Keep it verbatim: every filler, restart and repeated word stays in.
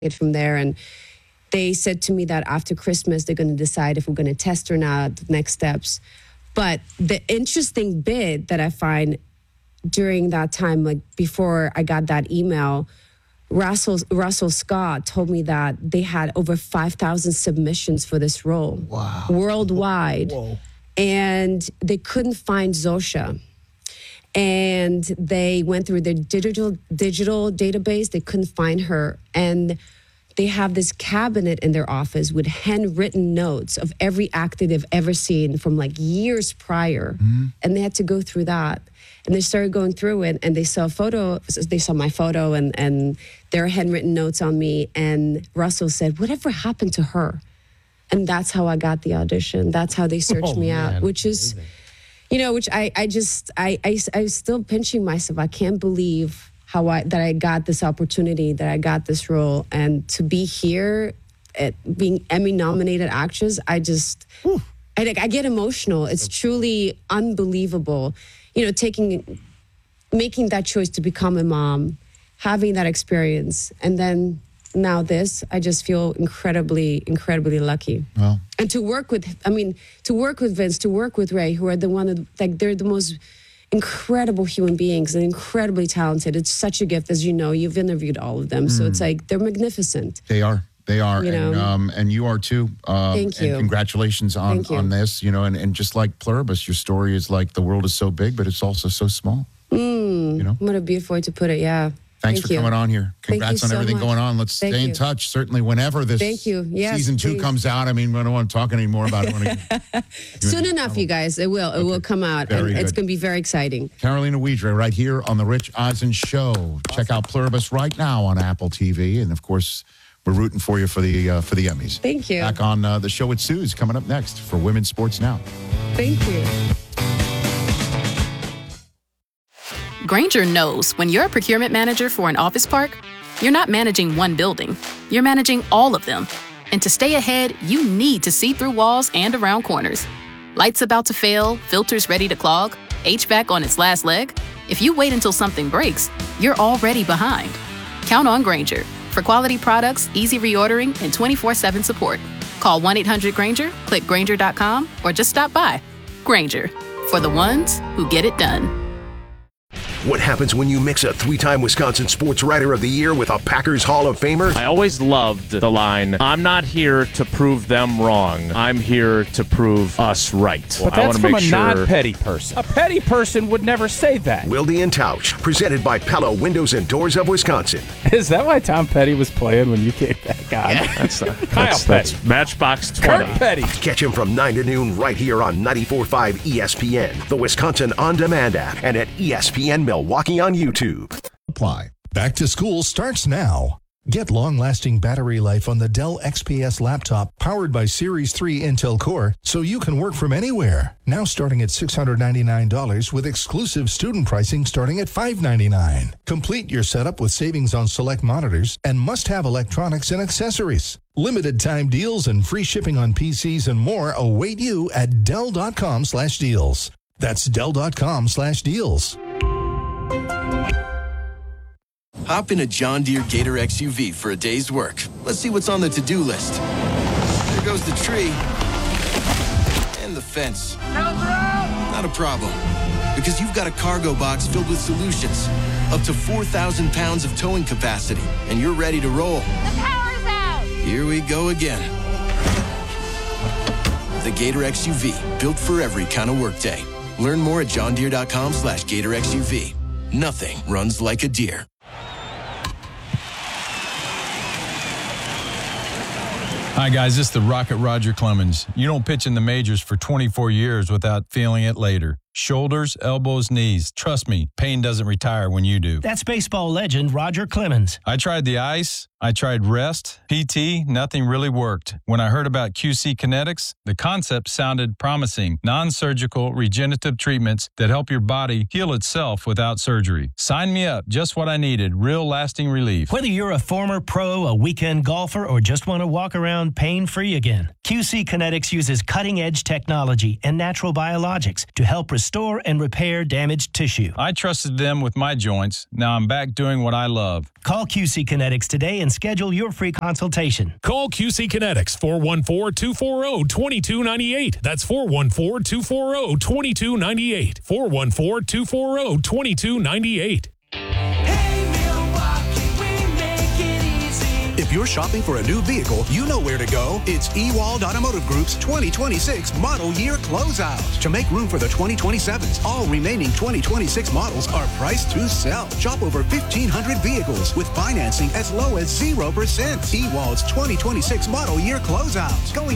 it from there. And they said to me that after Christmas, they're going to decide if we're going to test or not, the next steps. But the interesting bit that I find during that time, like before I got that email, Russell, Russell Scott told me that they had over five thousand submissions for this role. Wow. Worldwide. Whoa. And they couldn't find Zosha. And they went through their digital digital database. They couldn't find her. And they have this cabinet in their office with handwritten notes of every actor they've ever seen from like years prior. Mm-hmm. And they had to go through that. And they started going through it, and they saw a photo. They saw my photo and, and their handwritten notes on me. And Russell said, whatever happened to her? And that's how I got the audition. That's how they searched oh, me man. out, which is, you know, which I, I just, I, I, I'm still pinching myself. I can't believe how I, that I got this opportunity, that I got this role. And to be here, at being Emmy-nominated actress, I just, I, I get emotional. It's truly unbelievable. You know, taking, making that choice to become a mom, having that experience, and then now this, I just feel incredibly, incredibly lucky. Well, and to work with, I mean, to work with Vince, to work with Ray, who are the one, that, like, they're the most incredible human beings and incredibly talented. It's such a gift, as you know. You've interviewed all of them, mm. so it's like they're magnificent. They are. They are, you know? and um, and you are too. Uh, Thank you. And congratulations on, you. on this. You know, and, and just like Pluribus, your story is like the world is so big, but it's also so small. Mm, you know, what a beautiful way to put it. Yeah. Thanks Thank for you. coming on here. Congrats on so everything much. going on. Let's Thank stay in you. touch. Certainly, whenever this Thank you. Yes, season two please. comes out. I mean, I don't want to talk anymore about it. Soon enough, you guys. It will. It Okay. will come out, Very and it's good. going to be very exciting. Carolina Widra right here on The Rich Eisen Show. Awesome. Check out Pluribus right now on Apple T V. And, of course, we're rooting for you for the uh, for the Emmys. Thank you. Back on uh, the show with Suze coming up next for Women's Sports Now. Thank you. Grainger knows when you're a procurement manager for an office park, you're not managing one building. You're managing all of them. And to stay ahead, you need to see through walls and around corners. Lights about to fail, filters ready to clog, H V A C on its last leg. If you wait until something breaks, you're already behind. Count on Grainger for quality products, easy reordering, and twenty-four seven support. Call one eight hundred Grainger, click Grainger dot com, or just stop by. Grainger, for the ones who get it done. What happens when you mix a three-time Wisconsin Sports Writer of the Year with a Packers Hall of Famer? I always loved the line, I'm not here to prove them wrong. I'm here to prove us right. But I that's to from make a sure... non-petty person. A petty person would never say that. Wilde and Tausch, presented by Pella Windows and Doors of Wisconsin. Is that why Tom Petty was playing when you came back on? Yeah, that's, uh, Kyle that's, Petty. that's Matchbox twenty. Kurt Petty. Catch him from nine to noon right here on ninety-four point five E S P N, the Wisconsin On Demand app, and at E S P N Milwaukee on YouTube. Apply. Back to school starts now. Get long-lasting battery life on the Dell X P S laptop powered by Series three Intel Core so you can work from anywhere. Now starting at six hundred ninety-nine dollars with exclusive student pricing starting at five hundred ninety-nine dollars. Complete your setup with savings on select monitors and must-have electronics and accessories. Limited time deals and free shipping on P Cs and more await you at Dell.com slash deals. That's Dell.com slash deals. Hop in a John Deere Gator X U V for a day's work. Let's see what's on the to-do list. There goes the tree. And the fence. Not a problem. Because you've got a cargo box filled with solutions. Up to four thousand pounds of towing capacity. And you're ready to roll. The power's out! Here we go again. The Gator X U V. Built for every kind of workday. Learn more at johndeere.com slash Gator X U V. Nothing runs like a deer. Hi, guys. This is the Rocket Roger Clemens. You don't pitch in the majors for twenty-four years without feeling it later. Shoulders, elbows, knees. Trust me, pain doesn't retire when you do. That's baseball legend Roger Clemens. I tried the ice. I tried rest, P T. Nothing really worked. When I heard about Q C Kinetics, the concept sounded promising. Non-surgical regenerative treatments that help your body heal itself without surgery. Sign me up. Just what I needed. Real lasting relief. Whether you're a former pro, a weekend golfer, or just want to walk around pain-free again, Q C Kinetics uses cutting-edge technology and natural biologics to help restore and repair damaged tissue. I trusted them with my joints. Now I'm back doing what I love. Call Q C Kinetics today and schedule your free consultation. Call Q C Kinetics, four one four, two four zero, two two nine eight. That's four one four, two four zero, two two nine eight. four one four, two four zero, two two nine eight. If you're shopping for a new vehicle, you know where to go. It's Ewald Automotive Group's twenty twenty-six model year closeout. To make room for the twenty twenty-sevens, all remaining twenty twenty-six models are priced to sell. Shop over fifteen hundred vehicles with financing as low as zero percent. Ewald's twenty twenty-six model year closeout. Going